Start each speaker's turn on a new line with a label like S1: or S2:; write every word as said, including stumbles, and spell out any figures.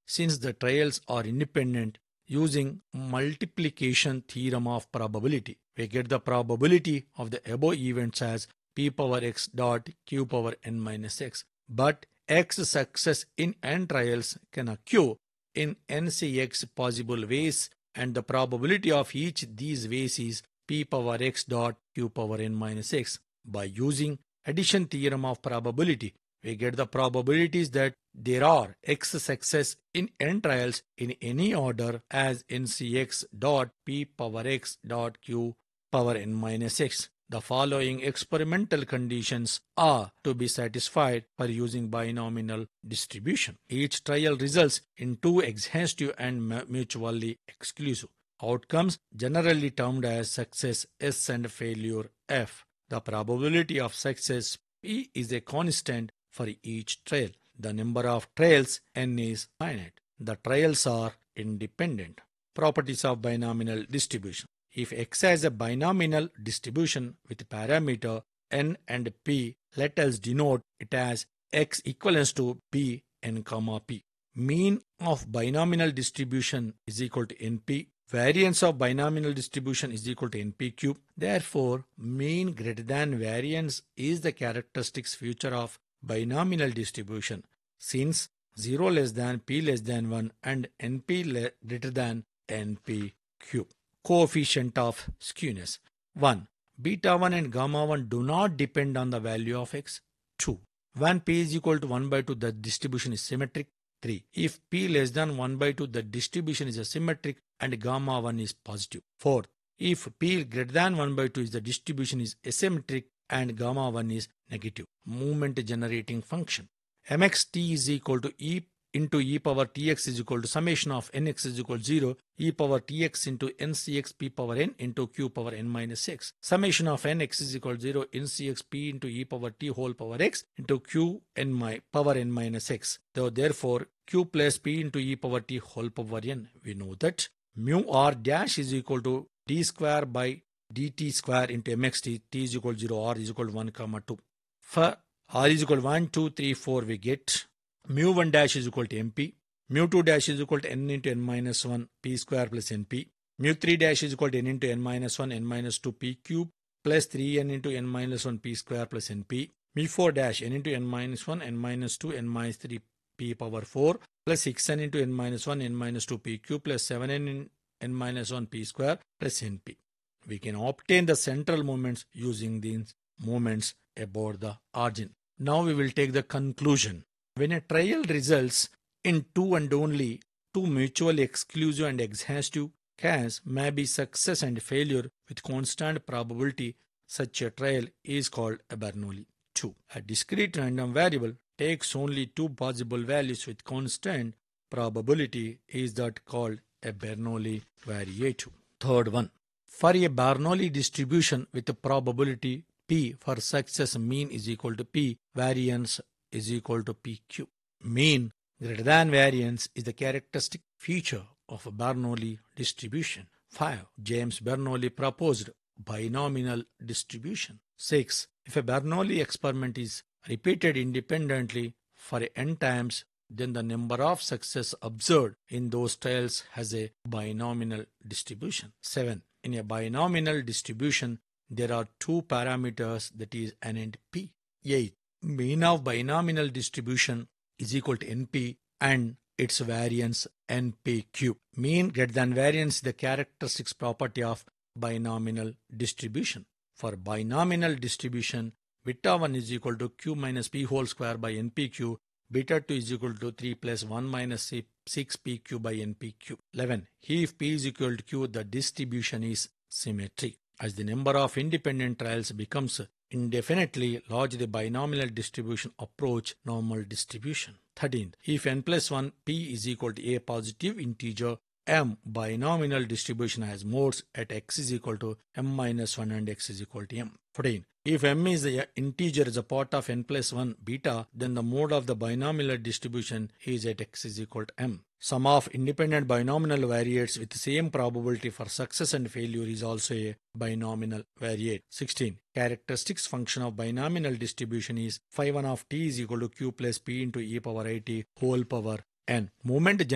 S1: since the trials are independent using multiplication theorem of probability. We get the probability of the above events as p power x dot q power n minus x. But x success in n trials can occur in n c x possible ways, and the probability of each these ways is p power x dot q power n minus x. By using addition theorem of probability, we get the probabilities that there are x success in n trials in any order as ncx dot p power x dot q power n minus x. The following experimental conditions are to be satisfied for using binomial distribution. Each trial results in two exhaustive and mutually exclusive outcomes, generally termed as success S and failure F. The probability of success P is a constant for each trial. The number of trials n is finite. The trials are independent. Properties of binomial distribution. If x has a binomial distribution with parameter n and p, let us denote it as x equivalents to p n comma p. Mean of binomial distribution is equal to np. Variance of binomial distribution is equal to np cube. Therefore, mean greater than variance is the characteristics feature of binomial distribution, since zero less than p less than one and np greater than np cube. Coefficient of skewness. one. Beta one and gamma one do not depend on the value of x. two. When p is equal to one by two, the distribution is symmetric. three. If p less than one by two, the distribution is asymmetric and gamma one is positive. four. If p greater than one by two, the distribution is asymmetric and gamma one is negative. Moment generating function. Mxt is equal to e into e power tx is equal to summation of nx is equal to zero, e power tx into ncx p power n into q power n minus x. Summation of nx is equal to zero, ncx p into e power t whole power x into q n my power n minus x. So therefore, q plus p into e power t whole power n. We know that mu r dash is equal to d square by dt square into mxt, t is equal to zero, r is equal to one comma two. For r is equal to one, two, three, four, we get mu one dash is equal to mp, mu two dash is equal to n into n minus one p square plus np, mu three dash is equal to n into n minus one n minus two p cube plus three n into n minus one p square plus np, mu four dash n into n minus one n minus two n minus three p power four plus six n into n minus one n minus two p cube plus seven n in n minus one p square plus np. We can obtain the central moments using these moments about the origin. Now we will take the conclusion. When a trial results in two and only two mutually exclusive and exhaustive cases may be success and failure with constant probability, such a trial is called a Bernoulli. two. A discrete random variable takes only two possible values with constant probability is that called a Bernoulli variative. Third one. For a Bernoulli distribution with a probability p for success, mean is equal to p, variance is equal to p cube. Mean greater than variance is the characteristic feature of a Bernoulli distribution. five. James Bernoulli proposed binomial distribution. six. If a Bernoulli experiment is repeated independently for n times, then the number of success observed in those trials has a binomial distribution. seven. In a binomial distribution, there are two parameters, that is n and p. eight. Mean of binomial distribution is equal to np and its variance np cube. Mean greater than variance is the characteristics property of binomial distribution. For binomial distribution, beta one is equal to q minus p whole square by np cube, beta two is equal to three plus one minus six p cube by np cube. eleven. If p is equal to q, the distribution is symmetric. As the number of independent trials becomes indefinitely large, the binomial distribution approach normal distribution. thirteen. If n plus one p is equal to a positive integer m, binomial distribution has modes at x is equal to m minus one and x is equal to m. fourteen. If m is the integer as a part of n plus one beta, then the mode of the binomial distribution is at x is equal to m. Sum of independent binomial variates with the same probability for success and failure is also a binomial variate. sixteen. Characteristics function of binomial distribution is phi one of t is equal to q plus p into e power it whole power n. Moment